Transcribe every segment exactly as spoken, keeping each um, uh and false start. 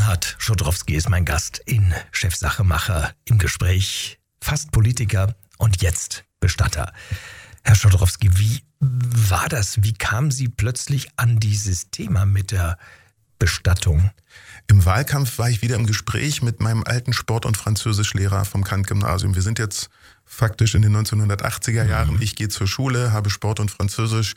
Bernhard Schodrowski ist mein Gast in Chefsachemacher im Gespräch. Fast Politiker und jetzt Bestatter. Herr Schodrowski, wie war das? Wie kamen Sie plötzlich an dieses Thema mit der Bestattung? Im Wahlkampf war ich wieder im Gespräch mit meinem alten Sport- und Französischlehrer vom Kant-Gymnasium. Wir sind jetzt faktisch in den neunzehnhundertachtziger Jahren. Mhm. Ich gehe zur Schule, habe Sport und Französisch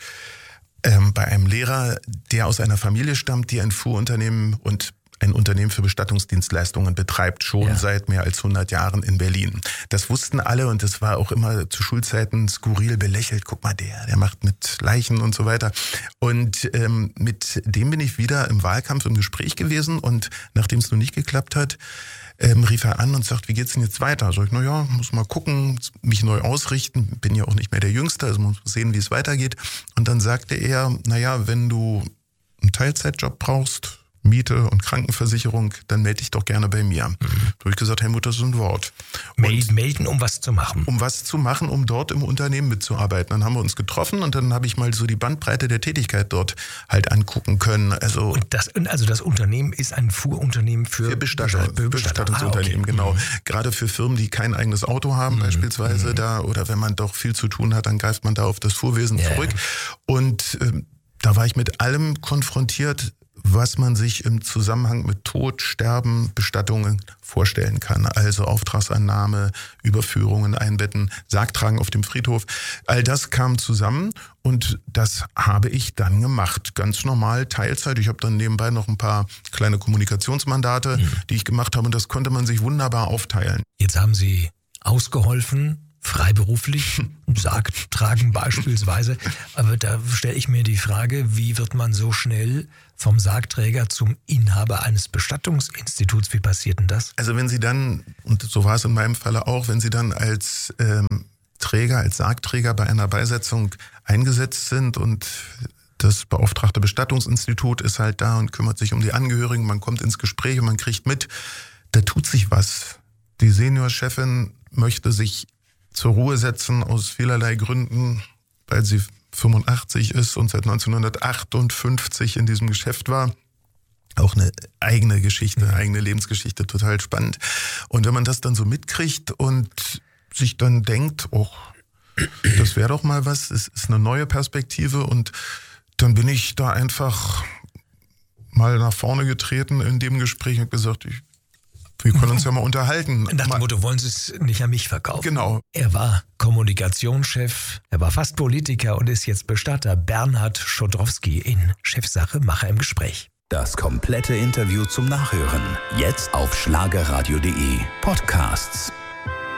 ähm, bei einem Lehrer, der aus einer Familie stammt, die ein Fuhrunternehmen und ein Unternehmen für Bestattungsdienstleistungen betreibt, schon ja. seit mehr als hundert Jahren in Berlin. Das wussten alle und das war auch immer zu Schulzeiten skurril belächelt. Guck mal, der, der macht mit Leichen und so weiter. Und ähm, mit dem bin ich wieder im Wahlkampf im Gespräch gewesen und nachdem es nun nicht geklappt hat, ähm, rief er an und sagt, wie geht's denn jetzt weiter? Sag ich, na ja, muss mal gucken, mich neu ausrichten. Bin ja auch nicht mehr der Jüngste, also muss sehen, wie es weitergeht. Und dann sagte er, na ja, wenn du einen Teilzeitjob brauchst, Miete und Krankenversicherung, dann melde dich doch gerne bei mir. Mhm. Da habe ich gesagt, Helmut, das ist ein Wort. Und melden, um was zu machen? Um was zu machen, um dort im Unternehmen mitzuarbeiten. Dann haben wir uns getroffen und dann habe ich mal so die Bandbreite der Tätigkeit dort halt angucken können. Also, und das, also das Unternehmen ist ein Fuhrunternehmen für, für Bestatter, Bestatter. Bestattungsunternehmen, ah, okay. genau. Mhm. Gerade für Firmen, die kein eigenes Auto haben mhm. beispielsweise, mhm. da oder wenn man doch viel zu tun hat, dann greift man da auf das Fuhrwesen ja. zurück. Und ähm, da war ich mit allem konfrontiert, was man sich im Zusammenhang mit Tod, Sterben, Bestattungen vorstellen kann. Also Auftragsannahme, Überführungen, Einbetten, Sargtragen auf dem Friedhof. All das kam zusammen und das habe ich dann gemacht. Ganz normal, Teilzeit. Ich habe dann nebenbei noch ein paar kleine Kommunikationsmandate, mhm. die ich gemacht habe und das konnte man sich wunderbar aufteilen. Jetzt haben Sie ausgeholfen, freiberuflich, Sarg tragen beispielsweise. Aber da stelle ich mir die Frage, wie wird man so schnell vom Sargträger zum Inhaber eines Bestattungsinstituts? Wie passiert denn das? Also wenn Sie dann, und so war es in meinem Falle auch, wenn Sie dann als ähm, Träger, als Sargträger bei einer Beisetzung eingesetzt sind und das beauftragte Bestattungsinstitut ist halt da und kümmert sich um die Angehörigen, man kommt ins Gespräch und man kriegt mit, da tut sich was. Die Seniorchefin möchte sich zur Ruhe setzen aus vielerlei Gründen, weil sie fünfundachtzig ist und seit neunzehnhundertachtundfünfzig in diesem Geschäft war. Auch eine eigene Geschichte, eine eigene Lebensgeschichte, total spannend. Und wenn man das dann so mitkriegt und sich dann denkt, oh, das wäre doch mal was, es ist eine neue Perspektive und dann bin ich da einfach mal nach vorne getreten in dem Gespräch und gesagt, ich Wir können uns ja mal unterhalten. Nach dem Motto, wollen Sie es nicht an mich verkaufen? Genau. Er war Kommunikationschef, er war fast Politiker und ist jetzt Bestatter. Bernhard Schodrowski in Chefsachemacher im Gespräch. Das komplette Interview zum Nachhören. Jetzt auf schlagerradio punkt de Podcasts.